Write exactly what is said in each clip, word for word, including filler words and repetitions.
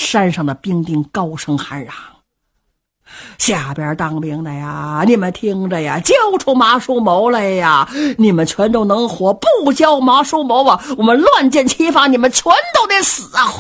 山上的兵丁高声喊嚷：下边当兵的呀，你们听着呀，交出马叔谋来呀！你们全都能活，不交马叔谋啊，我们乱箭齐发，你们全都得死啊！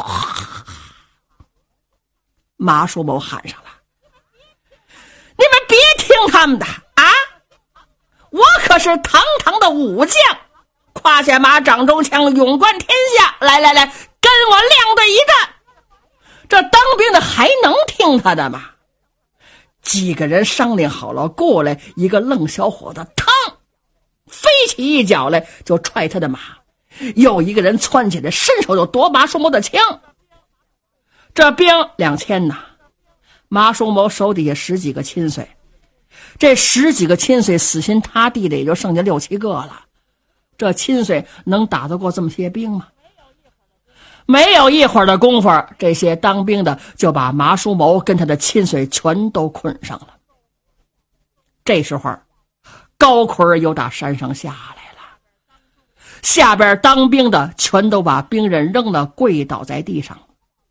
马叔谋喊上了：你们别听他们的啊！我可是堂堂的武将，胯下马，掌中枪，勇冠天下！来来来，跟我亮对一战！这当兵的还能听他的吗？几个人商量好了，过来一个愣小伙子，嘡，飞起一脚来就踹他的马；又一个人窜起来，伸手就夺马叔谋的枪。这兵两千呐，马叔谋手底下十几个亲随，这十几个亲随死心塌地的也就剩下六七个了。这亲随能打得过这么些兵吗？没有一会儿的功夫，这些当兵的就把马叔谋跟他的亲随全都捆上了。这时候高奎又打山上下来了，下边当兵的全都把兵刃扔了，跪倒在地上。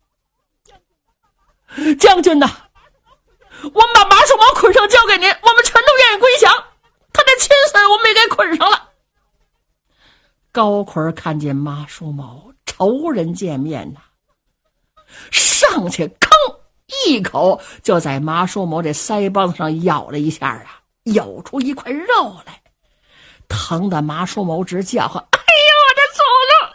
将军呐，我们把马叔谋捆上交给您，我们全都愿意归降，他的亲随我们也给捆上了。高奎看见马叔谋仇人见面呐，上去吭一口就在马叔谋这腮帮子上咬了一下啊，咬出一块肉来，疼得马叔谋直叫唤：哎呦我的祖宗，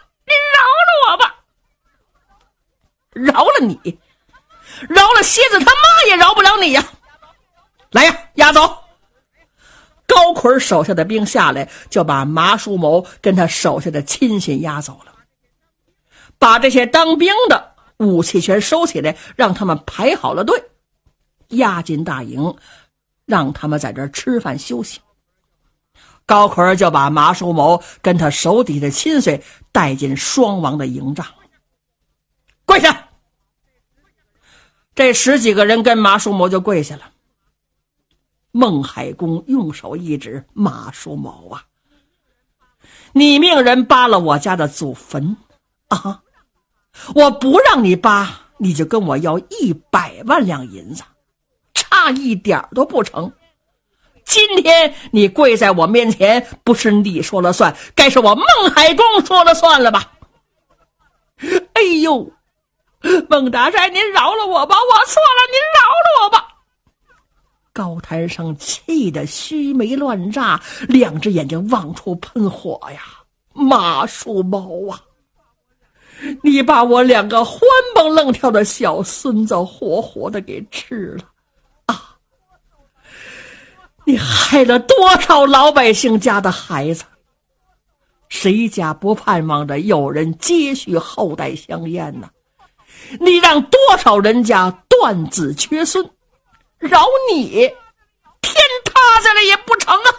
您饶了我吧！饶了你，饶了蝎子他妈也饶不了你呀！来呀，押走！高奎手下的兵下来，就把马叔谋跟他手下的亲信押走了，把这些当兵的武器全收起来，让他们排好了队，押进大营，让他们在这儿吃饭休息。高奎就把马叔谋跟他手底的亲随带进双王的营帐。跪下！这十几个人跟马叔谋就跪下了。孟海公用手一指：马叔谋啊，你命人扒了我家的祖坟啊，我不让你扒，你就跟我要一百万两银子，差一点都不成。今天你跪在我面前，不是你说了算，该是我孟海公说了算了吧？哎呦，孟大帅，您饶了我吧，我错了，您饶了我吧！高台上气得须眉乱炸，两只眼睛往出喷火呀！马叔谋啊，你把我两个欢蹦愣跳的小孙子活活的给吃了啊！你害了多少老百姓家的孩子？谁家不盼望着有人接续后代香烟呢？你让多少人家断子缺孙？饶你天塌下来也不成啊！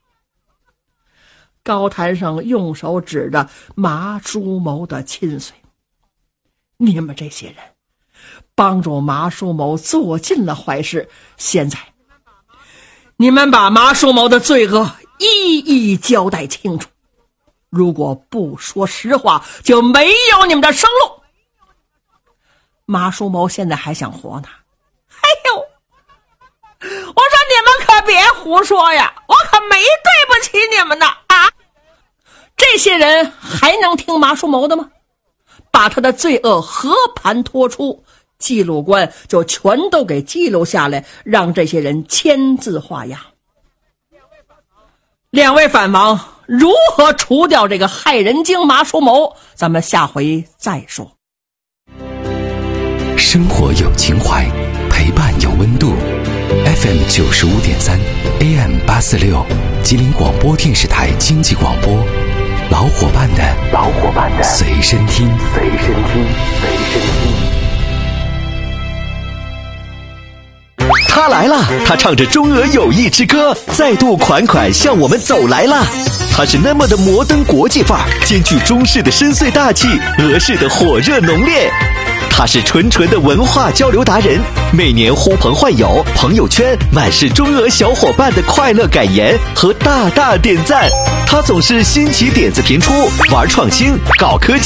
高坛上用手指着马叔谋的亲随：你们这些人帮助马叔谋做尽了坏事，现在你们把马叔谋的罪恶一一交代清楚，如果不说实话，就没有你们的生路。马叔谋现在还想活呢。哎呦，我说你们可别胡说呀，我可没对不起你们的啊！这些人还能听马叔谋的吗？把他的罪恶和盘托出，记录官就全都给记录下来，让这些人签字画押。两位反王如何除掉这个害人精马叔谋，咱们下回再说。 生活有情怀，陪伴有温度。F M 九十五点三 A M 八四六，吉林广播电视台经济广播，老伙伴的老伙伴的随身听，随身听，随身听。 他来了，他唱着中俄友谊之歌，再度款款向我们走来了。他是那么的摩登国际范儿，兼具中式的深邃大气，俄式的火热浓烈。他是纯纯的文化交流达人，每年呼朋唤友，朋友圈满是中俄小伙伴的快乐感言和大大点赞。他总是新奇点子频出，玩创新，搞科技。